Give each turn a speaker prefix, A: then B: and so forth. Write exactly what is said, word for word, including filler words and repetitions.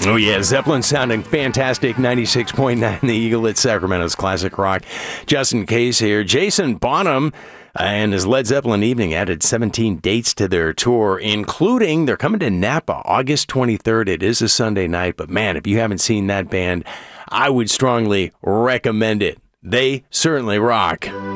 A: Oh, yeah. Zeppelin sounding fantastic. ninety-six point nine The Eagle at Sacramento's Classic Rock. Justin Case here. Jason Bonham and his Led Zeppelin Evening added seventeen dates to their tour, including they're coming to Napa August twenty-third. It is a Sunday night, but man, if you haven't seen that band, I would strongly recommend it. They certainly rock.